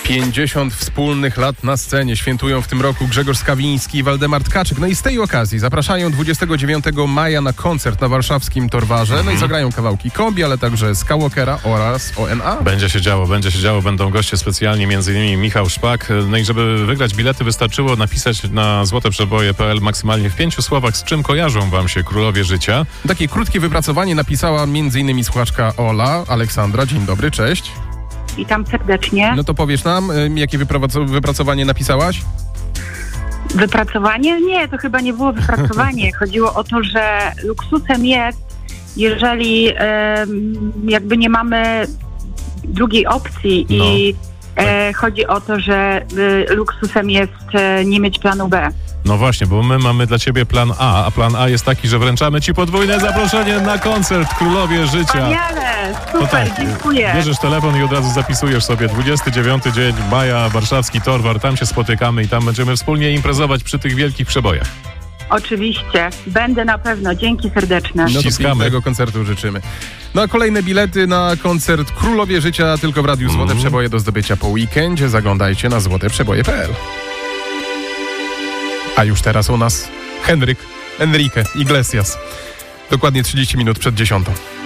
50 wspólnych lat na scenie świętują w tym roku Grzegorz Skawiński i Waldemar Tkaczyk. No i z tej okazji zapraszają 29 maja na koncert na warszawskim Torwarze. No i zagrają kawałki Kombi, ale także Skywalkera oraz ONA. Będzie się działo. Będą goście specjalni, m.in. Michał Szpak. No i żeby wygrać bilety, wystarczyło napisać na złoteprzeboje.pl maksymalnie w 5 słowach, z czym kojarzą wam się królowie życia. Takie krótkie wypracowanie napisała m.in. słuchaczka Ola, Aleksandra. Dzień dobry, cześć. Witam serdecznie. No to powiesz nam, jakie wypracowanie napisałaś? Wypracowanie? Nie, to chyba nie było wypracowanie. Chodziło o to, że luksusem jest, jeżeli jakby nie mamy drugiej opcji i chodzi o to, że luksusem jest nie mieć planu B. No właśnie, bo my mamy dla ciebie plan A plan A jest taki, że wręczamy ci podwójne zaproszenie na koncert Królowie Życia. Wspaniale, super, dziękuję. Bierzesz telefon i od razu zapisujesz sobie 29 dzień maja, warszawski Torwar, tam się spotykamy i tam będziemy wspólnie imprezować przy tych wielkich przebojach. Oczywiście, będę na pewno, dzięki serdeczne. No to Ściskamy. pięknego koncertu życzymy. No a kolejne bilety na koncert Królowie Życia tylko w Radiu Złote Przeboje do zdobycia po weekendzie. Zaglądajcie na złoteprzeboje.pl. A już teraz u nas Enrique Iglesias. Dokładnie 30 minut przed 10.